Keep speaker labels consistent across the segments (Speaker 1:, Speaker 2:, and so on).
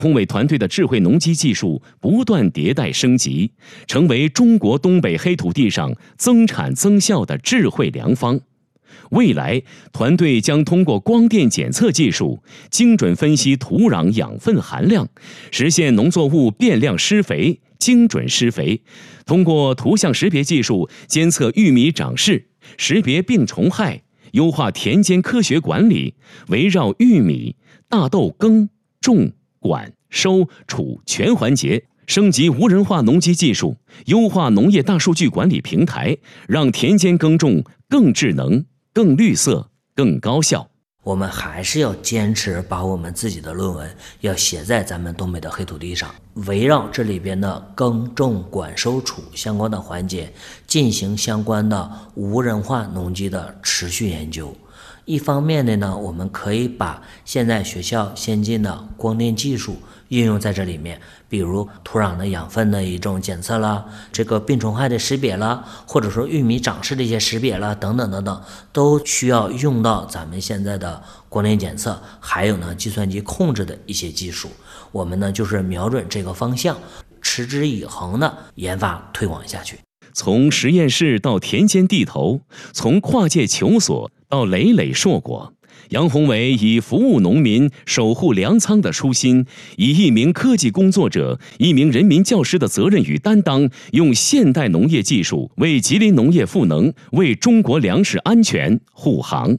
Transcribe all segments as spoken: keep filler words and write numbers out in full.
Speaker 1: 宏伟团队的智慧农机技术不断迭代升级，成为中国东北黑土地上增产增效的智慧良方。未来，团队将通过光电检测技术，精准分析土壤养分含量，实现农作物变量施肥、精准施肥。通过图像识别技术监测玉米长势，识别病虫害，优化田间科学管理，围绕玉米、大豆耕、种、管、收、储全环节，升级无人化农机技术，优化农业大数据管理平台，让田间耕种更智能、更绿色、更高效。
Speaker 2: 我们还是要坚持把我们自己的论文要写在咱们东北的黑土地上，围绕这里边的耕种管收储相关的环节进行相关的无人化农机的持续研究。一方面的呢，我们可以把现在学校先进的光电技术应用在这里面，比如土壤的养分的一种检测啦，这个病虫害的识别啦，或者说玉米长势的一些识别啦，等等等等，都需要用到咱们现在的光电检测，还有呢计算机控制的一些技术。我们呢就是瞄准这个方向，持之以恒的研发推广下去。
Speaker 1: 从实验室到田间地头，从跨界求索到累累硕果，杨宏伟以服务农民、守护粮仓的初心，以一名科技工作者、一名人民教师的责任与担当，用现代农业技术为吉林农业赋能，为中国粮食安全护航。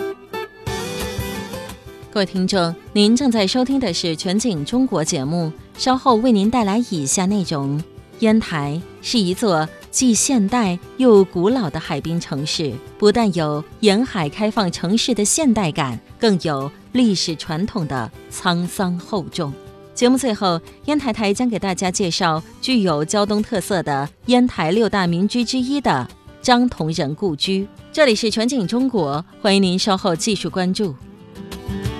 Speaker 3: 各位听众，您正在收听的是全景中国节目，稍后为您带来以下内容。烟台是一座既现代又古老的海滨城市，不但有沿海开放城市的现代感，更有历史传统的沧桑厚重。节目最后，烟台台将给大家介绍具有胶东特色的烟台六大民居之一的张同仁故居。这里是全景中国，欢迎您稍后继续关注。